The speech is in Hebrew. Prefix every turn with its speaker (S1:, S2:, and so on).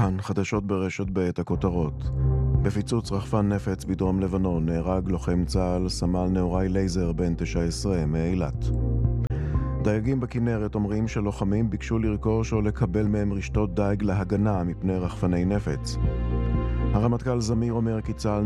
S1: כאן חדשות ברשת בעת הכותרות. בפיצוץ רחפן נפץ בדרום לבנון נהרג לוחם צה"ל סמל נאורי לייזר בן 19 מאילת. דייגים בכנרת אומרים שלוחמים ביקשו לרכוש או לקבל מהם רשתות דייג להגנה מפני רחפני נפץ. הרמטכ"ל זמיר אומר כי צה"ל